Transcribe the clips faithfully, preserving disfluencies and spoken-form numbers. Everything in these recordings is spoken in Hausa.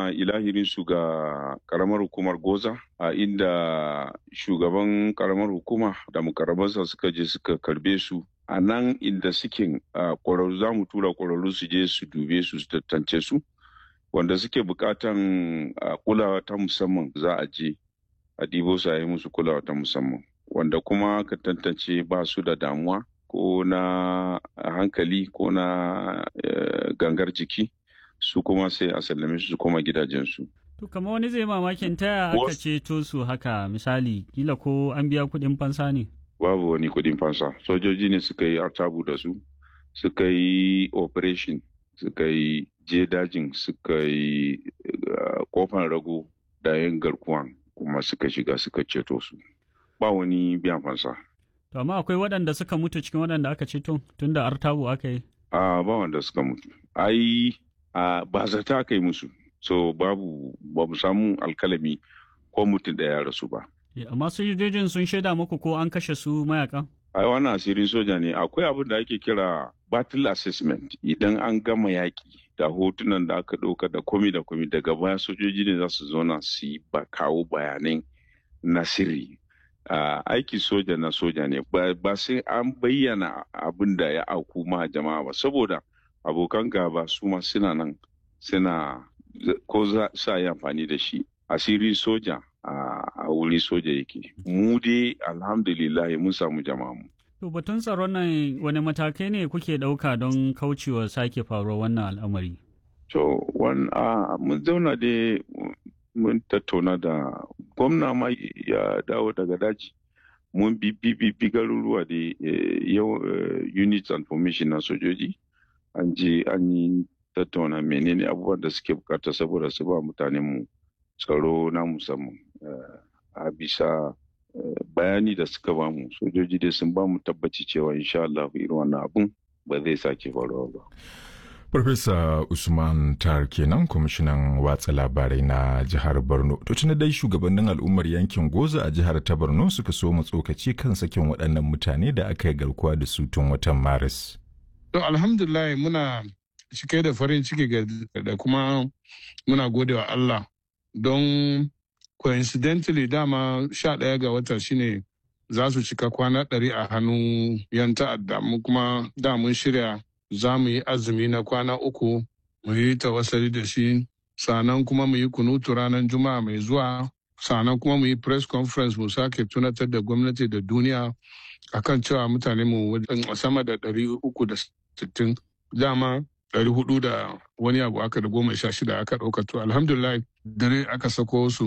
jinjina ilahirin su ga karamar hukumar Goza a inda shugaban karamar hukuma da mukarrabansa suka je suka karbe su a nan inda suke ƙwararru za mu tura ƙwararru su je su dube su su tantance su wanda suke bukatan kulawa ta musamman za a je a dibo su a yi musu kulawa ta musamman wanda kuma ka tantance ba su da damuwa ko na hankali ko na gangar jiki su kuma sai a sallame su koma gidajensu. To kama wani zai mamakin taya aka ceto su haka misali kila ko an biya kuɗin fansa ne? Babu wani kuɗin fansa, sojoji ne suka yi artabu da su, suka yi operation, suka yi je dajin, suka yi kofan rago da yin garkuwan kuma suka shiga suka ceto su. Ba wani biyan fansa. To amma akwai waɗanda suka mutu cikin waɗanda aka ceto tun da artabu aka yi? A ba wanda suka mutu. Ai ba zata aka yi musu. So babu ba mu samu alkalami ko mutum da ya rasu ba. Amma sojojin sun shaida muku ko an kashe su mayakan? Ai wannan asirin soja ne akwai abin da ake kira battle assessment idan an gama yaƙi da hotunan da aka ɗauka da komi da komi daga baya sojoji ne za su zauna su yi ba kawo bayanan na sirri. Aiki soja na soja ne ba sai an bayyana abin da ya auku ma jama'a ba saboda abokan gaba su ma suna nan suna ko za sa yi amfani da shi asiri soja a wuri soja yake mu dai alhamdulillah mun samu jama'a mu. To batun tsaron nan wani matakai ne kuke ɗauka don kaucewa sake faruwar wannan al'amari? To wani mun zauna dai mun tattauna da gwamna ma ya dawo daga daji mun bi bi garuruwa da yau units and formation na sojoji an je an yi tattauna menene abubuwan da suke bukata saboda su ba mutanen mu tsaro na musamman a bisa bayani da suka ba mu sojoji dai sun ba mu tabbaci cewa insha Allah irin wannan abun ba zai sake faruwa ba. Farfesa Usman Tar kenan kwamishinan watsa labarai na jihar Borno. To tuni dai shugabannin al'ummar yankin Goza a jihar ta Borno suka so mu tsokaci kan sakin waɗannan mutane da aka yi garkuwa da su tun watan Maris. To alhamdulillah muna cike da farin ciki da kuma muna gode wa Allah don coincidentally dama sha ɗaya ga wata shine za su cika kwana ɗari a hannun yan ta'adda mu kuma da mun shirya za mu yi azumi na kwana uku mu yi tawassali da shi sannan kuma mu yi kunutu ranar juma'a mai zuwa sannan kuma mu yi press conference mu sake tunatar da gwamnati da duniya akan cewa mutane mu sama da ɗari uku da sittin dama ɗari hudu da wani abu aka da goma sha shida aka ɗauka to alhamdulillah dare aka sako su.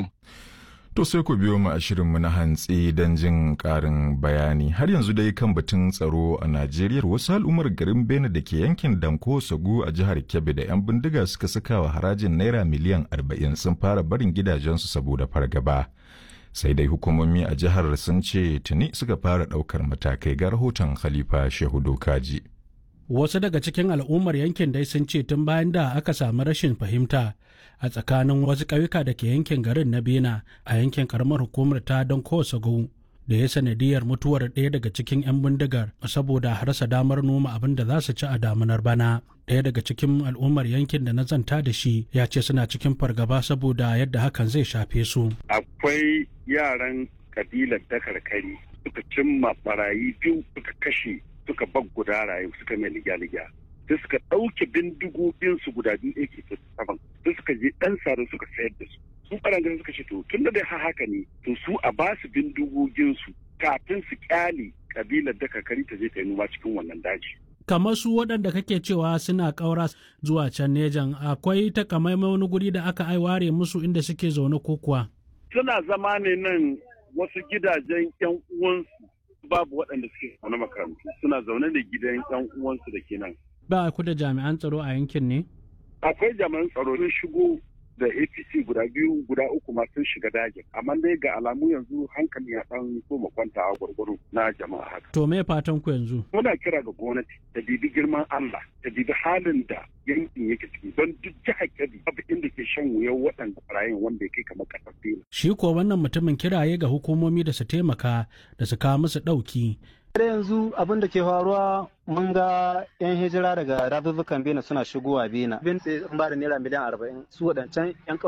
To sai ku biyo mu a shirinmu na hantsi don jin ƙarin bayani. Har yanzu dai kan batun tsaro a Najeriya wasu al'ummar garin Bene da ke yankin Danko Sagu a jihar Kebbi da 'yan bindiga suka saka wa harajin naira miliyan arba'in sun fara barin gidajensu saboda fargaba. Sai dai hukumomi a jihar sun ce tuni suka fara ɗaukar matakai ga rahoton Khalifa Shehu Dokaji. Wasu daga cikin al'ummar yankin dai sun ce tun bayan da aka samu rashin fahimta a tsakanin wasu ƙauyuka da ke yankin garin na Bena a yankin karamar hukumar ta don Kosogo da ya sanadiyar mutuwar ɗaya daga cikin 'yan bindigar saboda rasa damar noma abin da za su ci a damunar bana. Ɗaya daga cikin al'ummar yankin da na zanta da shi ya ce suna cikin fargaba saboda yadda hakan zai shafe su. Akwai yaran kabilar dakarkari suka cimma barayi biyu suka kashe suka bag guda rayu suka mai ligya-ligya sai suka ɗauke bindigoginsu guda biyu A K forty-seven sai suka je ɗan sare suka sayar da su su ɓarangaren suka ce to tun da dai haka ne to su a ba su bindigoginsu kafin su kyale kabilar da kakari ta je ta yi noma cikin wannan daji. Kamar su waɗanda kake cewa suna ƙaura zuwa can Nejan akwai takamaimai wani guri da aka aiware musu inda suke zaune ko kuwa? Suna zama ne nan wasu gidajen 'yan uwansu babu waɗanda suke zaune makarantu suna zaune da gidan yan uwansu da ke nan. Ba ku da jami'an tsaro a yankin ne? Akwai jami'an tsaro sun shigo da A P C guda biyu guda uku ma sun shiga dajin amma dai ga alamu yanzu hankali ya ɗan koma kwantawa gwargwaro na jama'a haka. To me fatan ku yanzu? Muna kira ga gwamnati ta bibi girman Allah ta bibi halin da yankin yake ciki don duk jihar Kebbi babu inda ke shan wuyan waɗanda barayin wanda ya kai kamar ƙasar Bela. Shi ko wannan mutumin kiraye ga hukumomi da su taimaka da su kawo musu ɗauki. yanzu abin da ke faruwa mun ga yan hijira daga dazuzzukan Bena suna shigowa Bena. Bin sai ba da naira miliyan arba'in su waɗancan yan